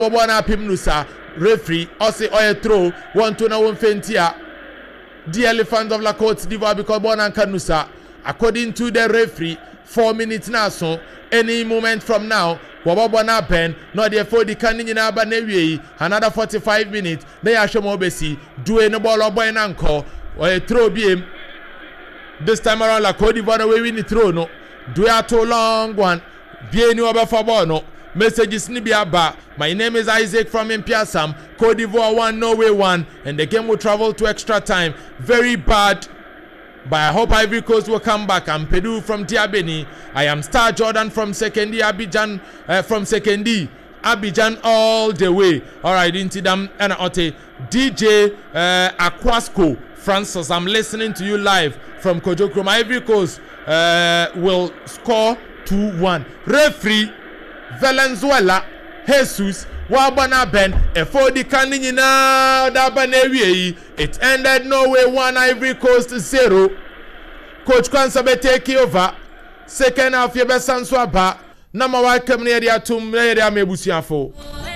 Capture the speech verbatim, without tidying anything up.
Bobona Pimnusa, referee, Ose Oye throw, one to now Fentia. The Elephant of La Côte d'Ivoire because Bonan Kanusa. According to the referee, four minutes now, so any moment from now, Wababona pen, not therefore the canning another forty-five minutes, they are Shomobesi, doing a ball of boy and uncle, or a throw beam. This time around, La Côte d'Ivoire away win the throw, no. Do a too long one, bien over for Bono. Messages Nibiaba. My name is Isaac from Impiasam. Côte d'Ivoire one, Norway one, and the game will travel to extra time. Very bad, but I hope Ivory Coast will come back. I'm Pedu from Tiabeni. I am Star Jordan from Sekendi Abidjan, uh, from Sekendi Abidjan all the way. All right, into them and Ote D J uh, Aquasco Francis. I'm listening to you live from Kojokrom. Ivory Coast uh, will score two one. Referee Valenzuela Jesus Wabana Ben Efodi Kanina Dabanewi. It ended Norway one, Ivory Coast zero. Coach Kwansabe take over. Second half Yebesan Swaba. Nama wa kamne area tum area mebusiafo.